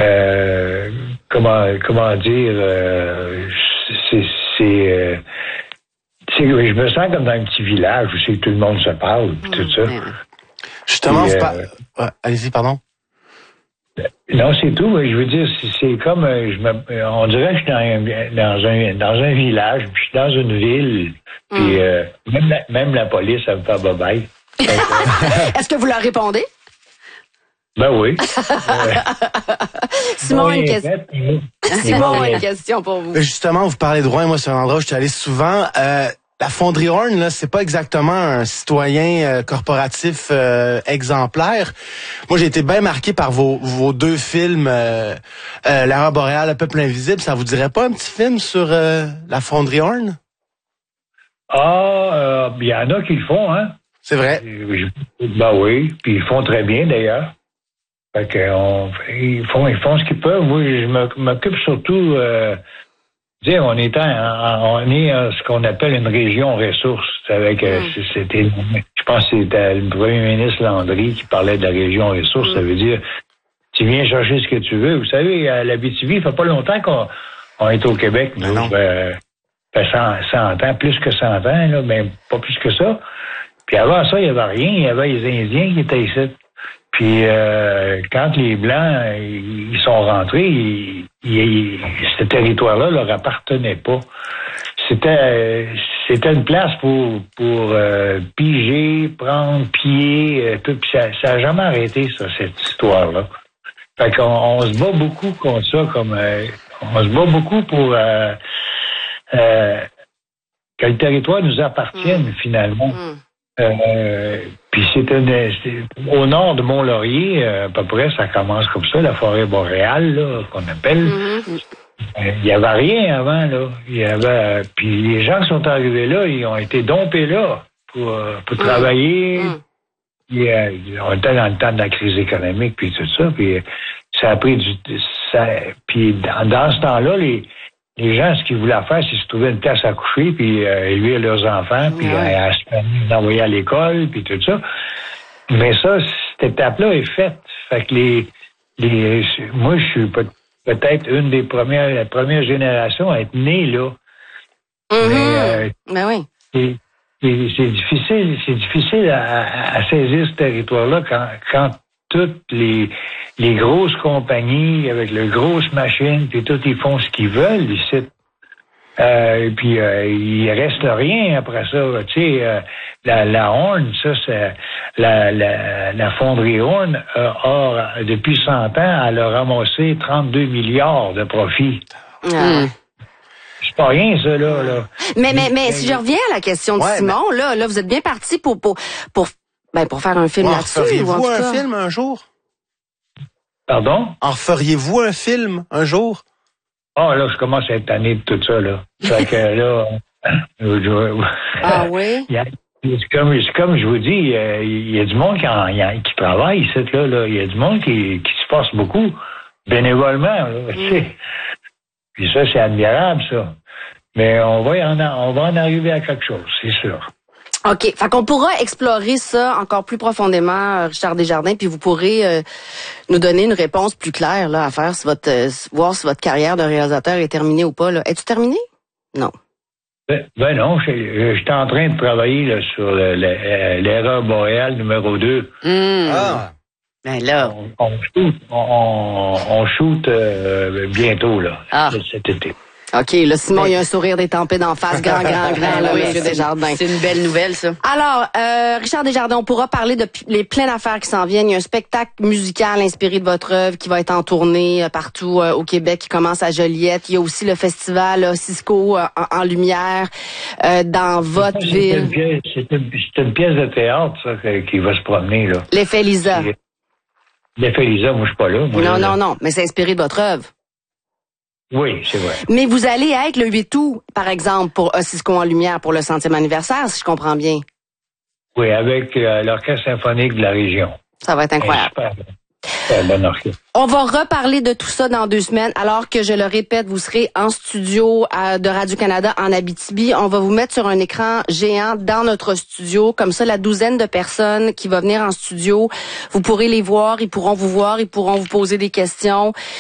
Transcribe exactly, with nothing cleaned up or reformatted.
euh, comment comment dire, euh, c'est c'est, euh, c'est je me sens comme dans un petit village où c'est que tout le monde se parle, pis tout ça. Justement, puis, vous euh, par... ouais, allez-y, pardon. Non, c'est tout. Je veux dire, c'est, c'est comme, je me, on dirait que je suis dans un, dans un, dans un village, puis je suis dans une ville, puis mm. euh, même, la, même la police, ça me fait bye-bye. Est-ce que vous leur répondez? Ben oui. Simon, a une question. Simon a une question pour vous. Justement, vous parlez de Rouen, moi, c'est un endroit où je suis allé souvent. Euh, La Fonderie Horn, là, c'est pas exactement un citoyen euh, corporatif euh, exemplaire. Moi, j'ai été bien marqué par vos, vos deux films, euh, euh, L'Aurore boréale, Le Peuple invisible. Ça vous dirait pas un petit film sur euh, la Fonderie Horn? Ah, il euh, y en a qui le font, hein? C'est vrai. Ben oui, puis ils font très bien, d'ailleurs. Fait que on, ils font, ils font ce qu'ils peuvent. Moi, je m'occupe surtout... Euh, Dire, on est en, on est en ce qu'on appelle une région ressource. Avec, mm. c'était, je pense que c'était le premier ministre Landry qui parlait de la région ressource. Mm. Ça veut dire, tu viens chercher ce que tu veux. Vous savez, à l'Abitibi, il fait pas longtemps qu'on on est au Québec. Nous, non. Euh, fait cent, cent ans, plus que cent ans, là, mais pas plus que ça. Puis avant ça, il y avait rien. Il y avait les Indiens qui étaient ici. Puis euh, quand les Blancs ils sont rentrés, ils, ils, ce territoire-là leur appartenait pas. C'était c'était une place pour pour euh, piger, prendre, piller, euh, tout. Puis ça, ça a jamais arrêté ça, cette histoire-là. Fait qu'on on se bat beaucoup contre ça, comme euh, on se bat beaucoup pour euh, euh, que le territoire nous appartienne mmh. finalement. Mmh. Euh, puis c'était au nord de Mont-Laurier, à peu près, ça commence comme ça, la forêt boréale, là, qu'on appelle. Mm-hmm. Euh, il y avait rien avant, là. Il y avait, puis les gens qui sont arrivés là, ils ont été dompés là pour, pour mm-hmm. travailler. Mm-hmm. Puis, euh, on était dans le temps de la crise économique, puis tout ça. Puis ça a pris du, ça, puis dans, dans ce temps-là, les Les gens, ce qu'ils voulaient faire, c'est se trouver une place à coucher, puis euh, élever leurs enfants, puis ouais. euh, à se permettre d'envoyer à l'école, puis tout ça. Mais ça, cette étape-là est faite. Fait que les, les, moi, je suis peut- peut-être une des premières, la première génération à être née là. Mm-hmm. Mais, euh, ben oui. C'est, c'est, c'est difficile, c'est difficile à, à saisir ce territoire-là quand, quand toutes les, les grosses compagnies avec les grosses machines, puis tout, ils font ce qu'ils veulent ici. Euh, et puis, euh, il reste rien après ça. Tu sais, euh, la, la Horn, ça, c'est la, la, la fonderie Horn euh, a, depuis cent ans, elle a ramassé trente-deux milliards de profits. Ah. C'est pas rien, ça, là. là. Mais, mais, mais, si je reviens à la question de ouais, Simon, mais... là, là, vous êtes bien parti pour, pour, pour, ben, pour faire un film en là-dessus. Feriez-vous un cas? film un jour? Pardon? En feriez-vous un film un jour? Ah, oh, là, je commence à être tanné de tout ça, là. Fait que là... ah oui? C'est comme, c'est comme je vous dis, il y, y a du monde qui, en, qui travaille ici, là, là. Il y a du monde qui, qui se passe beaucoup, bénévolement, là, tu sais. Puis ça, c'est admirable, ça. Mais on va, en, on va en arriver à quelque chose, c'est sûr. OK. Fait qu'on pourra explorer ça encore plus profondément, Richard Desjardins, puis vous pourrez euh, nous donner une réponse plus claire là, à faire si votre euh, voir si votre carrière de réalisateur est terminée ou pas. Là. Es-tu terminé? Non. Ben, ben non, j'étais en train de travailler là, sur le, le, l'Aurore boréale numéro deux. Mmh. Ah. Ben là. On, on shoot, on, on shoot euh, bientôt, là, ah. cet été. OK, là, Simon, il y a un sourire détempé d'en face, grand, grand, grand, là, oui, Monsieur Desjardins. C'est une belle nouvelle, ça. Alors, euh, Richard Desjardins, on pourra parler de p- les plein d'affaires qui s'en viennent. Il y a un spectacle musical inspiré de votre œuvre qui va être en tournée euh, partout euh, au Québec, qui commence à Joliette. Il y a aussi le festival euh, Cisco euh, en, en lumière euh, dans votre c'est ville. Une pièce, c'est, une, c'est une pièce de théâtre, ça, qui va se promener, là. L'effet Lisa. C'est, l'effet Lisa, moi, je suis pas là. Moi, non, là, non, non, mais c'est inspiré de votre œuvre. Oui, c'est vrai. Mais vous allez être le huit août, par exemple, pour Cisco en lumière pour le centième anniversaire, si je comprends bien. Oui, avec euh, l'Orchestre symphonique de la région. Ça va être incroyable. Super, super bon orchestre. On va reparler de tout ça dans deux semaines, alors que, je le répète, vous serez en studio à, de Radio-Canada en Abitibi. On va vous mettre sur un écran géant dans notre studio. Comme ça, la douzaine de personnes qui vont venir en studio, vous pourrez les voir, ils pourront vous voir, ils pourront vous poser des questions.